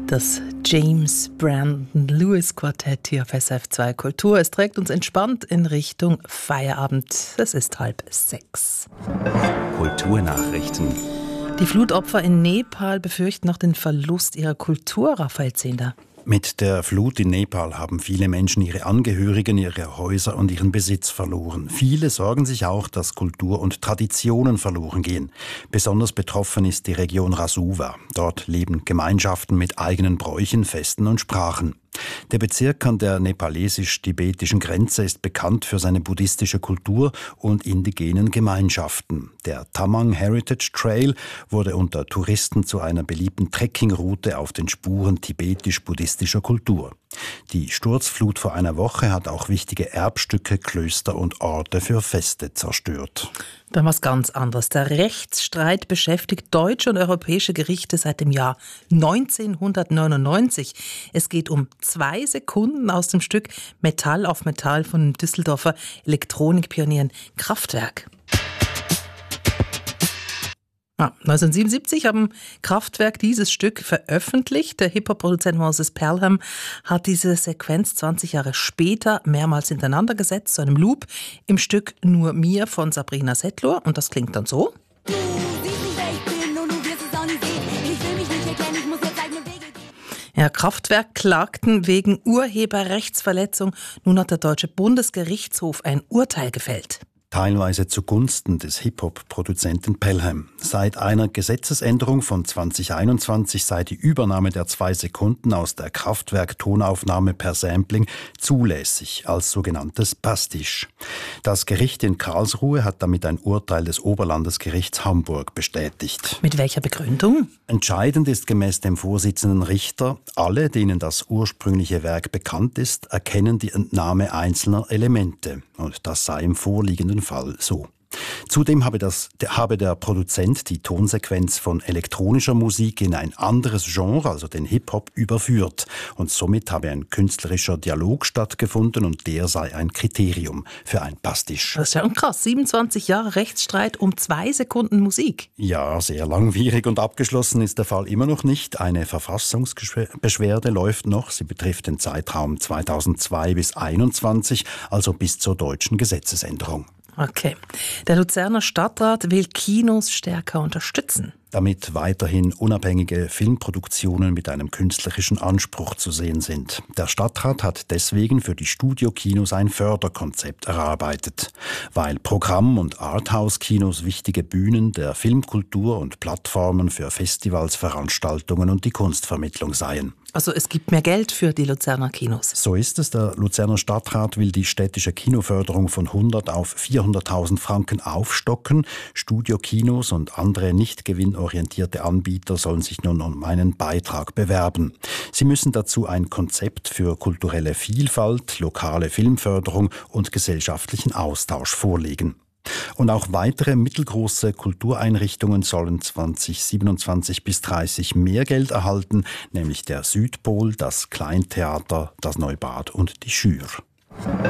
Das James Brandon Lewis Quartett hier auf SRF2 Kultur. Es trägt uns entspannt in Richtung Feierabend. Es ist 5:30. Kulturnachrichten. Die Flutopfer in Nepal befürchten noch den Verlust ihrer Kultur, Raphael Zehnder. Mit der Flut in Nepal haben viele Menschen ihre Angehörigen, ihre Häuser und ihren Besitz verloren. Viele sorgen sich auch, dass Kultur und Traditionen verloren gehen. Besonders betroffen ist die Region Rasuwa. Dort leben Gemeinschaften mit eigenen Bräuchen, Festen und Sprachen. Der Bezirk an der nepalesisch-tibetischen Grenze ist bekannt für seine buddhistische Kultur und indigenen Gemeinschaften. Der Tamang Heritage Trail wurde unter Touristen zu einer beliebten Trekkingroute auf den Spuren tibetisch-buddhistischer Kultur. Die Sturzflut vor einer Woche hat auch wichtige Erbstücke, Klöster und Orte für Feste zerstört. Dann was ganz anderes. Der Rechtsstreit beschäftigt deutsche und europäische Gerichte seit dem Jahr 1999. Es geht um 2 Sekunden aus dem Stück Metall auf Metall von den Düsseldorfer Elektronikpionieren Kraftwerk. 1977 haben Kraftwerk dieses Stück veröffentlicht. Der Hip-Hop-Produzent Moses Pelham hat diese Sequenz 20 Jahre später mehrmals hintereinander gesetzt, zu einem Loop im Stück Nur mir von Sabrina Setlur. Und das klingt dann so. Ja, Kraftwerk klagten wegen Urheberrechtsverletzung. Nun hat der Deutsche Bundesgerichtshof ein Urteil gefällt. Teilweise zugunsten des Hip-Hop-Produzenten Pelham. Seit einer Gesetzesänderung von 2021 sei die Übernahme der 2 Sekunden aus der Kraftwerk-Tonaufnahme per Sampling zulässig als sogenanntes Pastiche. Das Gericht in Karlsruhe hat damit ein Urteil des Oberlandesgerichts Hamburg bestätigt. Mit welcher Begründung? Entscheidend ist gemäß dem Vorsitzenden Richter, alle, denen das ursprüngliche Werk bekannt ist, erkennen die Entnahme einzelner Elemente. Und das sei im vorliegenden Fall so. Zudem habe der Produzent die Tonsequenz von elektronischer Musik in ein anderes Genre, also den Hip-Hop, überführt. Und somit habe ein künstlerischer Dialog stattgefunden und der sei ein Kriterium für ein Pastiche. Das ist ja krass. 27 Jahre Rechtsstreit um 2 Sekunden Musik. Ja, sehr langwierig und abgeschlossen ist der Fall immer noch nicht. Eine Verfassungsbeschwerde läuft noch. Sie betrifft den Zeitraum 2002 bis 2021, also bis zur deutschen Gesetzesänderung. Okay. Der Luzerner Stadtrat will Kinos stärker unterstützen. Damit weiterhin unabhängige Filmproduktionen mit einem künstlerischen Anspruch zu sehen sind. Der Stadtrat hat deswegen für die Studiokinos ein Förderkonzept erarbeitet. Weil Programm- und Arthouse-Kinos wichtige Bühnen der Filmkultur und Plattformen für Festivals, Veranstaltungen und die Kunstvermittlung seien. Also es gibt mehr Geld für die Luzerner Kinos. So ist es. Der Luzerner Stadtrat will die städtische Kinoförderung von 100 auf 400.000 Franken aufstocken. Studiokinos und andere nicht gewinnorientierte Anbieter sollen sich nun um einen Beitrag bewerben. Sie müssen dazu ein Konzept für kulturelle Vielfalt, lokale Filmförderung und gesellschaftlichen Austausch vorlegen. Und auch weitere mittelgroße Kultureinrichtungen sollen 2027 bis 30 mehr Geld erhalten, nämlich der Südpol, das Kleintheater, das Neubad und die Schür.